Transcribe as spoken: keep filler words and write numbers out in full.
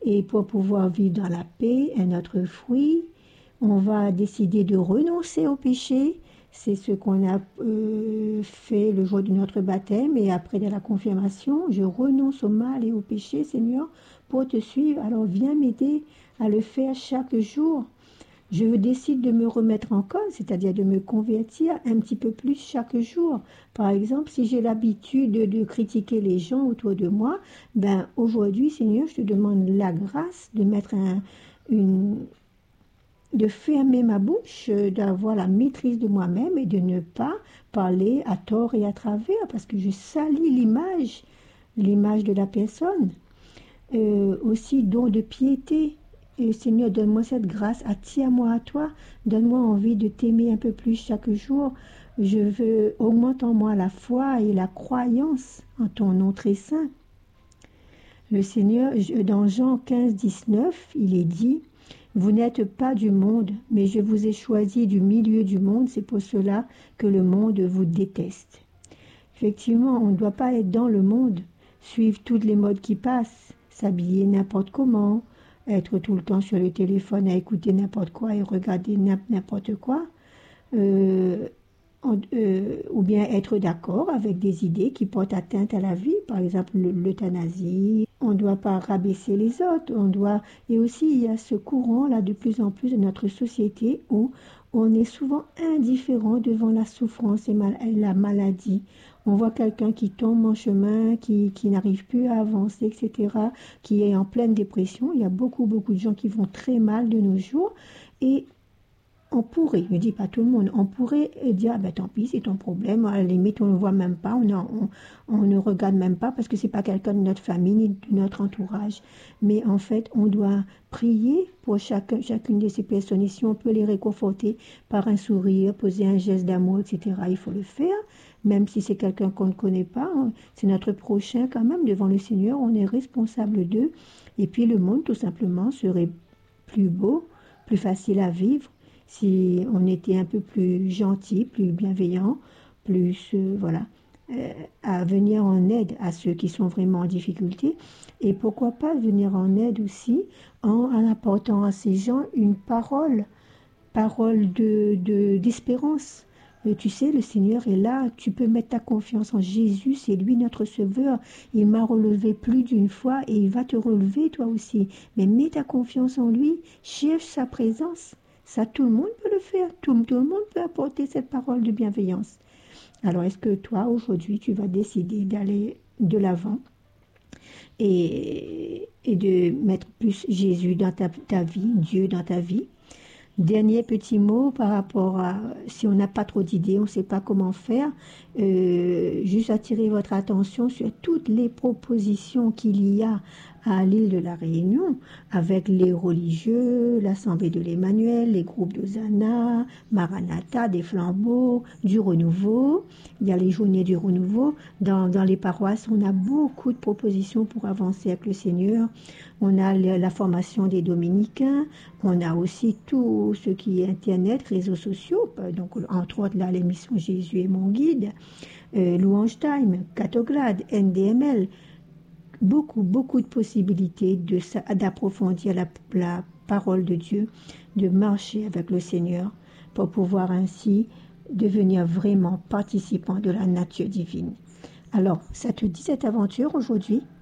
Et pour pouvoir vivre dans la paix, un autre fruit, on va décider de renoncer au péché. C'est ce qu'on a euh, fait le jour de notre baptême et après de la confirmation. Je renonce au mal et au péché, Seigneur, pour te suivre. Alors viens m'aider à le faire chaque jour. Je décide de me remettre en cause, c'est-à-dire de me convertir un petit peu plus chaque jour. Par exemple, si j'ai l'habitude de, de critiquer les gens autour de moi, ben aujourd'hui, Seigneur, je te demande la grâce de mettre un, une, de fermer ma bouche, d'avoir la maîtrise de moi-même et de ne pas parler à tort et à travers, parce que je salis l'image, l'image de la personne. Euh, aussi, don de piété. Et Seigneur, donne-moi cette grâce, attire-moi à toi, donne-moi envie de t'aimer un peu plus chaque jour. Je veux, augmente en moi la foi et la croyance en ton nom très saint. Le Seigneur, dans Jean quinze, dix-neuf, il est dit, « Vous n'êtes pas du monde, mais je vous ai choisi du milieu du monde, c'est pour cela que le monde vous déteste. » Effectivement, on ne doit pas être dans le monde, suivre toutes les modes qui passent, s'habiller n'importe comment, être tout le temps sur le téléphone à écouter n'importe quoi et regarder n'importe quoi, euh, euh, ou bien être d'accord avec des idées qui portent atteinte à la vie, par exemple l'euthanasie. On ne doit pas rabaisser les autres, on doit... Et aussi, il y a ce courant-là de plus en plus de notre société où on est souvent indifférent devant la souffrance et mal, la maladie. On voit quelqu'un qui tombe en chemin, qui, qui n'arrive plus à avancer, et cetera, qui est en pleine dépression. Il y a beaucoup, beaucoup de gens qui vont très mal de nos jours. Et on pourrait, je ne dis pas tout le monde, on pourrait dire, ah ben tant pis, c'est ton problème, à la limite, on ne le voit même pas, on, on, on ne regarde même pas parce que ce n'est pas quelqu'un de notre famille ni de notre entourage. Mais en fait, on doit prier pour chacun, chacune de ces personnes. Et si on peut les réconforter par un sourire, poser un geste d'amour, et cetera, il faut le faire. Même si c'est quelqu'un qu'on ne connaît pas, hein, c'est notre prochain quand même, devant le Seigneur, on est responsable d'eux. Et puis le monde, tout simplement, serait plus beau, plus facile à vivre, si on était un peu plus gentil, plus bienveillant, plus, euh, voilà, euh, à venir en aide à ceux qui sont vraiment en difficulté. Et pourquoi pas venir en aide aussi en, en apportant à ces gens une parole, parole de, de, d'espérance. Et tu sais, le Seigneur est là, tu peux mettre ta confiance en Jésus, c'est lui notre sauveur. Il m'a relevé plus d'une fois et il va te relever toi aussi. Mais mets ta confiance en lui, cherche sa présence. Ça, tout le monde peut le faire. Tout, tout le monde peut apporter cette parole de bienveillance. Alors, est-ce que toi, aujourd'hui, tu vas décider d'aller de l'avant et, et de mettre plus Jésus dans ta, ta vie, Dieu dans ta vie? Dernier petit mot par rapport à, si on n'a pas trop d'idées, on ne sait pas comment faire, euh, juste attirer votre attention sur toutes les propositions qu'il y a à l'île de la Réunion, avec les religieux, l'Assemblée de l'Emmanuel, les groupes d'Hosanna, Maranatha, des flambeaux, du renouveau. Il y a les journées du renouveau. Dans, dans les paroisses, on a beaucoup de propositions pour avancer avec le Seigneur. On a la, la formation des dominicains, on a aussi tout ce qui est Internet, réseaux sociaux, donc entre autres là l'émission Jésus est mon guide, euh, Louange Time, Catoglade, N D M L, beaucoup, beaucoup de possibilités de, d'approfondir la, la parole de Dieu, de marcher avec le Seigneur pour pouvoir ainsi devenir vraiment participant de la nature divine. Alors, ça te dit cette aventure aujourd'hui?